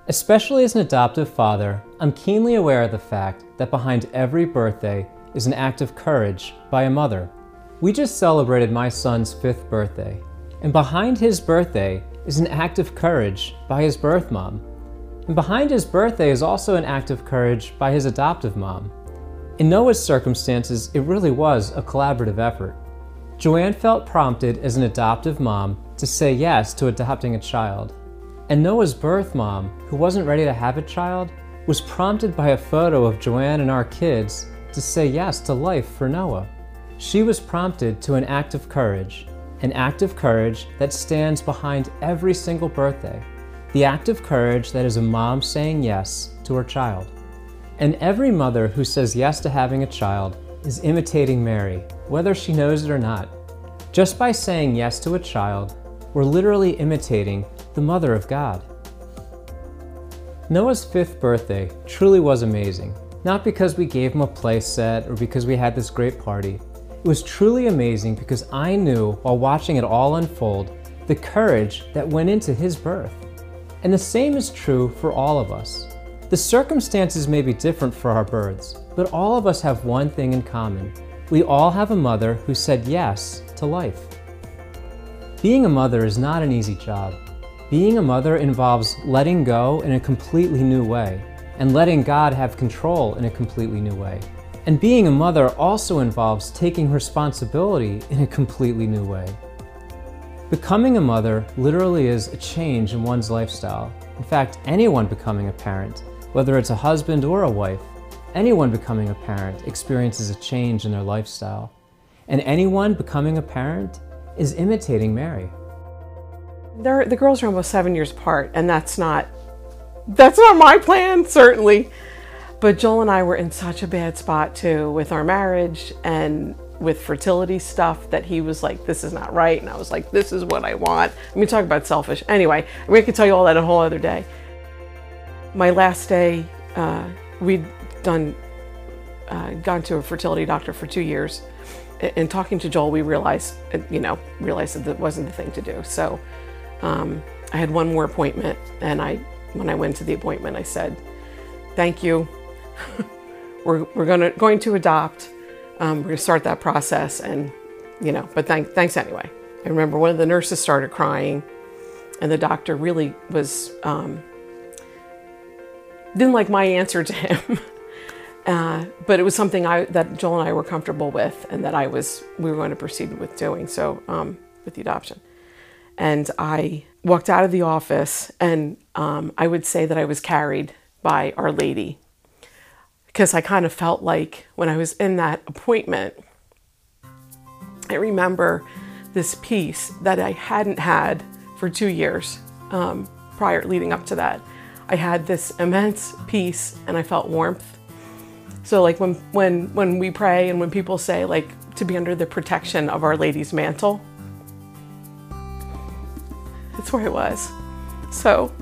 Especially as an adoptive father, I'm keenly aware of the fact that behind every birthday is an act of courage by a mother. We just celebrated my son's 5th birthday, and behind his birthday is an act of courage by his birth mom. And behind his birthday is also an act of courage by his adoptive mom. In Noah's circumstances, it really was a collaborative effort. Joanne felt prompted as an adoptive mom to say yes to adopting a child. And Noah's birth mom, who wasn't ready to have a child, was prompted by a photo of Joanne and our kids to say yes to life for Noah. She was prompted to an act of courage that stands behind every single birthday. The act of courage that is a mom saying yes to her child. And every mother who says yes to having a child is imitating Mary, whether she knows it or not. Just by saying yes to a child, we're literally imitating the Mother of God. Noah's 5th birthday truly was amazing, not because we gave him a play set or because we had this great party. It was truly amazing because I knew, while watching it all unfold, the courage that went into his birth. And the same is true for all of us. The circumstances may be different for our births, but all of us have one thing in common. We all have a mother who said yes to life. Being a mother is not an easy job. Being a mother involves letting go in a completely new way, and letting God have control in a completely new way. And being a mother also involves taking responsibility in a completely new way. Becoming a mother literally is a change in one's lifestyle. In fact, anyone becoming a parent, whether it's a husband or a wife, anyone becoming a parent experiences a change in their lifestyle. And anyone becoming a parent is imitating Mary. The girls are almost 7 years apart, and that's not my plan, certainly. But Joel and I were in such a bad spot too with our marriage and with fertility stuff that he was like, this is not right. And I was like, this is what I want. I mean, talk about selfish. Anyway, we could tell you all that a whole other day. My last day, we'd gone to a fertility doctor for 2 years. And talking to Joel, we realized that wasn't the thing to do. So I had one more appointment, and when I went to the appointment, I said, thank you. we're going to adopt. We're going to start that process, and but thanks anyway. I remember one of the nurses started crying, and the doctor really was didn't like my answer to him. But it was something that Joel and I were comfortable with, and that we were going to proceed with doing so with the adoption. And I walked out of the office, and I would say that I was carried by Our Lady, because I kind of felt like when I was in that appointment, I remember this peace that I hadn't had for 2 years leading up to that. I had this immense peace, and I felt warmth. So like when we pray and when people say like to be under the protection of Our Lady's mantle, that's where I was. So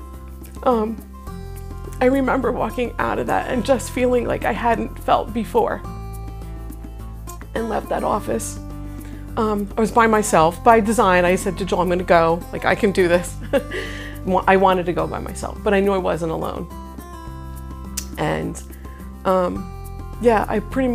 I remember walking out of that and just feeling like I hadn't felt before, and left that office. I was by myself by design. I said to Joel, I'm going to go, like I can do this. I wanted to go by myself, but I knew I wasn't alone. And yeah, I pretty much